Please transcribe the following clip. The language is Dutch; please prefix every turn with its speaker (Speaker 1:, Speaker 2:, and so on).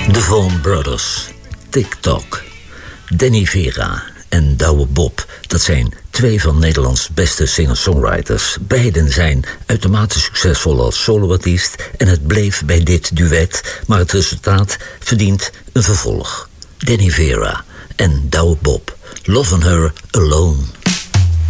Speaker 1: De Vaughan Brothers, TikTok, Danny Vera en Douwe Bob. Dat zijn twee van Nederlands beste singer-songwriters. Beiden zijn uitermate succesvol als soloartiest en het bleef bij dit duet, maar het resultaat verdient een vervolg. Danny Vera en Douwe Bob, Lovin' Her Alone.